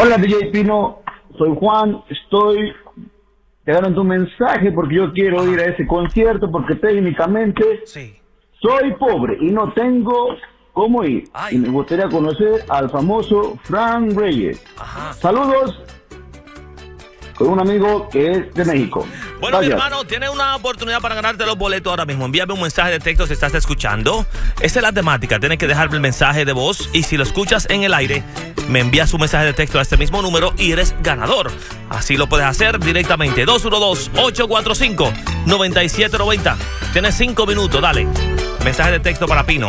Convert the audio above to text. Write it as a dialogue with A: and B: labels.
A: Hola DJ Pino, soy Juan, estoy dando tu mensaje porque yo quiero ir a ese concierto porque técnicamente soy pobre y no tengo cómo ir. Y me gustaría conocer al famoso Fran Reyes. Saludos con un amigo que es de México.
B: Bueno,
A: Gracias.
B: mi hermano, tienes una oportunidad para ganarte los boletos ahora mismo. Envíame un mensaje de texto si estás escuchando. Esa es la temática. Tienes que dejarme el mensaje de voz y si lo escuchas en el aire, me envías un mensaje de texto a este mismo número y eres ganador. Así lo puedes hacer directamente. 212-845-9790. Tienes 5 minutos, dale. Mensaje de texto para Pino.